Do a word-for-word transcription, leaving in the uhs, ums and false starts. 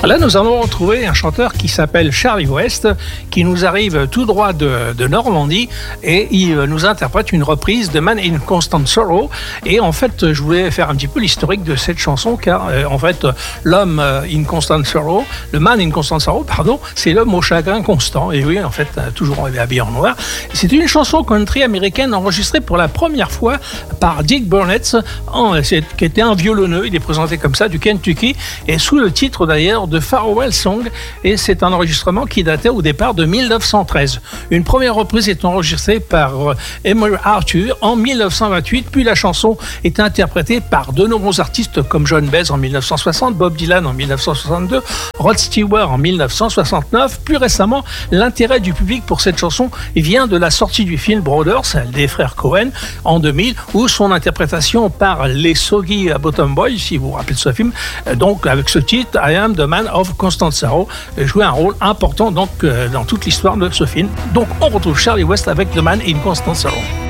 Là, nous allons retrouver un chanteur qui s'appelle Charlie West, qui nous arrive tout droit de, de Normandie, et il nous interprète une reprise de Man in Constant Sorrow. Et en fait, je voulais faire un petit peu l'historique de cette chanson, car euh, en fait, l'homme in Constant Sorrow, le Man in Constant Sorrow, pardon, c'est l'homme au chagrin constant. Et oui, en fait, toujours habillé en noir. C'est une chanson country américaine enregistrée pour la première fois par Dick Burnett, en, qui était un violonneux. Il est présenté comme ça du Kentucky, et sous le titre d'ailleurs de Farewell Song, et c'est un enregistrement qui datait au départ de mille neuf cent treize. Une première reprise est enregistrée par Emory Arthur en mille neuf cent vingt-huit, puis la chanson est interprétée par de nombreux artistes comme John Baez en mille neuf cent soixante, Bob Dylan en mille neuf cent soixante-deux, Rod Stewart en mille neuf cent soixante-neuf. Plus récemment, l'intérêt du public pour cette chanson vient de la sortie du film Brothers, celle des frères Coen, en deux mille, ou son interprétation par les Soggy Bottom Boys, si vous vous rappelez de ce film, donc avec ce titre I Am the Man of Constant Sorrow, jouait un rôle important donc, euh, dans toute l'histoire de ce film. Donc on retrouve Charlie West avec The Man in Constant Sorrow.